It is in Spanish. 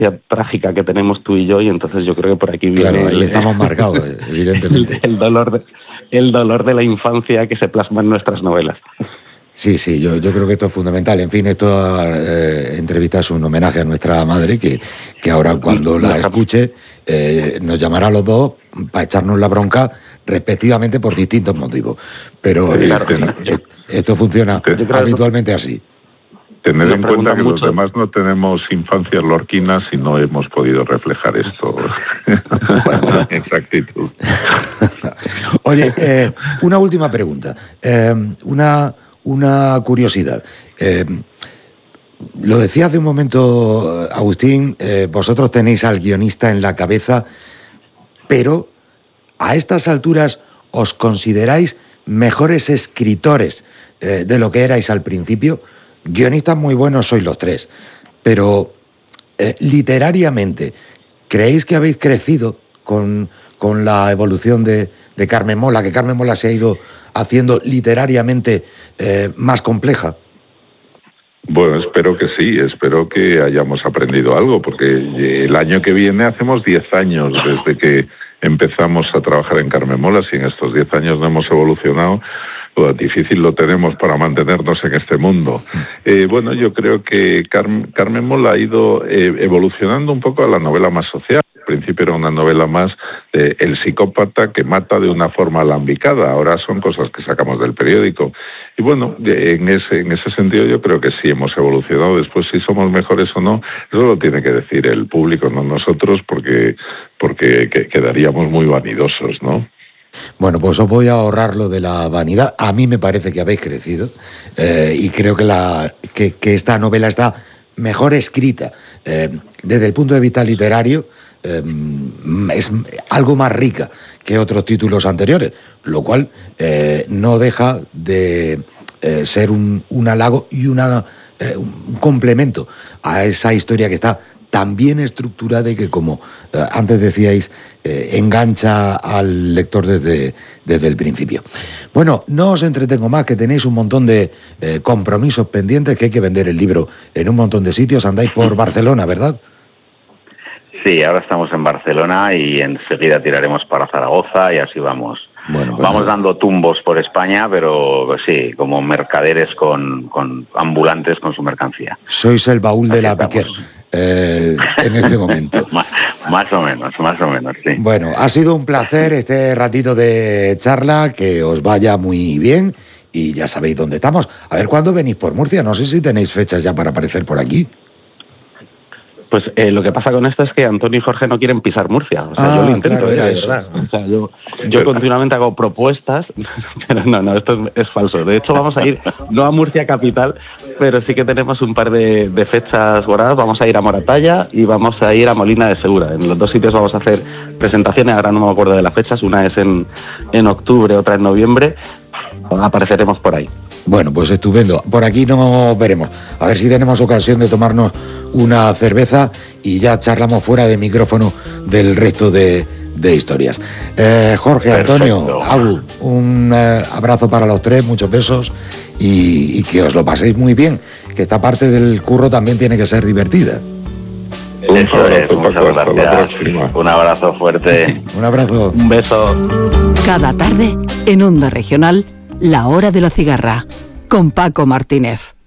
trágica que tenemos tú y yo, y entonces yo creo que por aquí viene... Claro, ahí estamos marcados, evidentemente. El dolor de la infancia que se plasma en nuestras novelas. Sí, yo creo que esto es fundamental. En fin, esta entrevista es un homenaje a nuestra madre, que ahora cuando la escuche nos llamará a los dos para echarnos la bronca respectivamente por distintos motivos. Pero claro, esto funciona habitualmente así. Tener en cuenta que los demás no tenemos infancias lorquinas y no hemos podido reflejar esto con exactitud. Oye, una última pregunta. Una curiosidad. Lo decía hace un momento Agustín, vosotros tenéis al guionista en la cabeza, pero a estas alturas os consideráis mejores escritores de lo que erais al principio. Guionistas muy buenos sois los tres, pero literariamente, ¿creéis que habéis crecido con la evolución de Carmen Mola, que Carmen Mola se ha ido haciendo literariamente más compleja? Bueno, espero que sí, espero que hayamos aprendido algo, porque el año que viene hacemos 10 años desde que empezamos a trabajar en Carmen Mola. Si en estos 10 años no hemos evolucionado, pues difícil lo tenemos para mantenernos en este mundo. Bueno, yo creo que Carmen Mola ha ido evolucionando un poco a la novela más social. Al principio era una novela más de el psicópata que mata de una forma alambicada. Ahora son cosas que sacamos del periódico. Y bueno, en ese sentido yo creo que sí hemos evolucionado. Después, si somos mejores o no, eso lo tiene que decir el público, no nosotros, porque quedaríamos muy vanidosos, ¿no? Bueno, pues os voy a ahorrar lo de la vanidad. A mí me parece que habéis crecido y creo que esta novela está mejor escrita. Desde el punto de vista literario, es algo más rica que otros títulos anteriores, lo cual no deja de ser un halago y un complemento a esa historia que está tan bien estructurada y que, como antes decíais, engancha al lector desde el principio. Bueno, no os entretengo más, que tenéis un montón de compromisos pendientes, que hay que vender el libro en un montón de sitios. Andáis por Barcelona, ¿verdad? Sí, ahora estamos en Barcelona y enseguida tiraremos para Zaragoza y así vamos. Bueno, pues vamos dando tumbos por España, pero sí, como mercaderes con ambulantes con su mercancía. Sois el baúl de la Piquer en este momento. Más o menos, sí. Bueno, ha sido un placer este ratito de charla, que os vaya muy bien y ya sabéis dónde estamos. A ver cuándo venís por Murcia, no sé si tenéis fechas ya para aparecer por aquí. Pues lo que pasa con esto es que Antonio y Jorge no quieren pisar Murcia. O sea, yo lo intento, claro, era de eso. verdad. O sea, yo continuamente hago propuestas, pero no, esto es falso. De hecho, vamos a ir, no a Murcia capital, pero sí que tenemos un par de fechas guardadas. Vamos a ir a Moratalla y vamos a ir a Molina de Segura. En los dos sitios vamos a hacer presentaciones, ahora no me acuerdo de las fechas, una es en octubre, otra en noviembre. Apareceremos por ahí. Bueno, pues estupendo. Por aquí nos veremos. A ver si tenemos ocasión de tomarnos una cerveza y ya charlamos fuera de micrófono del resto de historias. Jorge, Perfecto. Antonio, Agu, un abrazo para los tres, muchos besos y que os lo paséis muy bien, que esta parte del curro también tiene que ser divertida. Eso es, muchas gracias. Un abrazo fuerte. Un abrazo. Un beso. Cada tarde, en Onda Regional, La Hora de la Cigarra, con Paco Martínez.